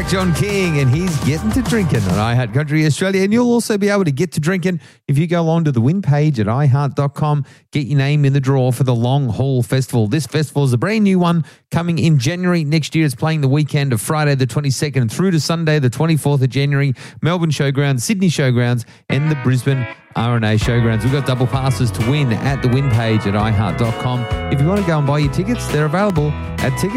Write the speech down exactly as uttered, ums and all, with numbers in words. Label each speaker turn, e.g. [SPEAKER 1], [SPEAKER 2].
[SPEAKER 1] back, John King, and he's getting to drinking on iHeart Country Australia. And you'll also be able to get to drinking if you go along to the win page at i heart dot com. Get your name in the draw for the Long Haul Festival. This festival is a brand new one coming in January next year. It's playing the weekend of Friday the twenty-second through to Sunday the twenty-fourth of January. Melbourne Showgrounds, Sydney Showgrounds, and the Brisbane R and A Showgrounds. We've got double passes to win at the win page at i heart dot com. If you want to go and buy your tickets, they're available at tickets